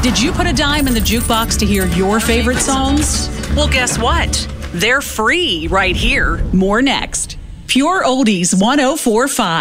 Did you put a dime in the jukebox to hear your favorite songs? Well, guess what? They're free right here. More next. Pure Oldies 104.5.